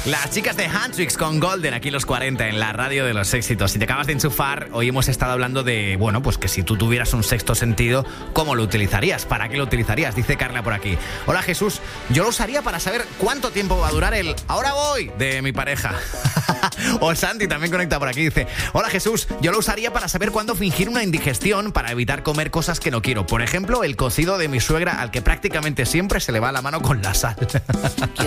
Las chicas de Handtricks con Golden, aquí los 40 en la radio de los éxitos. Si te acabas de enchufar, hoy hemos estado hablando de, bueno, pues que si tú tuvieras un sexto sentido, ¿cómo lo utilizarías? ¿Para qué lo utilizarías? Dice Carla por aquí. Hola Jesús, yo lo usaría para saber cuánto tiempo va a durar el "ahora voy" de mi pareja. O Santi también conecta por aquí, dice: hola Jesús, yo lo usaría para saber cuándo fingir una indigestión para evitar comer cosas que no quiero. Por ejemplo, el cocido de mi suegra, al que prácticamente siempre se le va la mano con la sal.